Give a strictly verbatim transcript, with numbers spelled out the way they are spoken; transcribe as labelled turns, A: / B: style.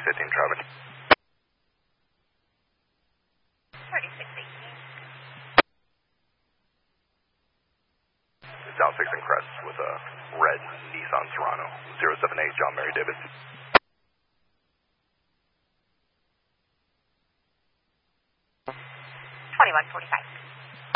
A: fifteen traffic.
B: thirty-six eighteen.
A: Down six and Crest with a red Nissan Serrano, zero seven eight John Mary David.
B: twenty-one forty-five.